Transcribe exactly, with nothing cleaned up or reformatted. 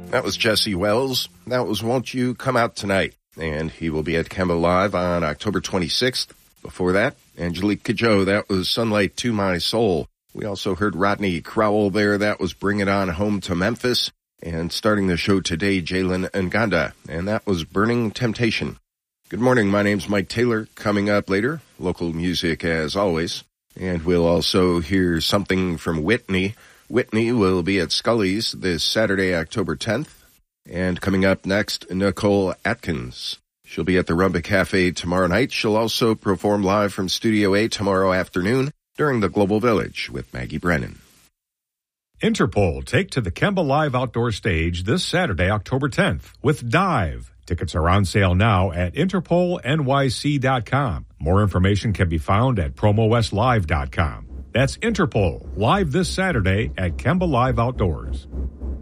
That was Jesse Wells. That was Won't You Come Out Tonight? And he will be at Kemba Live on October twenty-sixth. Before that, Angelique Kidjo, that was Sunlight to My Soul. We also heard Rodney Crowell there. That was Bring It On Home to Memphis. And starting the show today, Jalen Nganda. And that was Burning Temptation. Good morning. My name's Mike Taylor. Coming up later, local music as always. And we'll also hear something from Whitney. Whitney will be at Scully's this Saturday, October tenth. And coming up next, Nicole Atkins. She'll be at the Rumba Cafe tomorrow night. She'll also perform live from Studio A tomorrow afternoon during the Global Village with Maggie Brennan. Interpol take to the Kemba Live outdoor stage this Saturday, October tenth with Dive. Tickets are on sale now at interpol n y c dot com. More information can be found at promo west live dot com. That's Interpol, live this Saturday at Kemba Live Outdoors.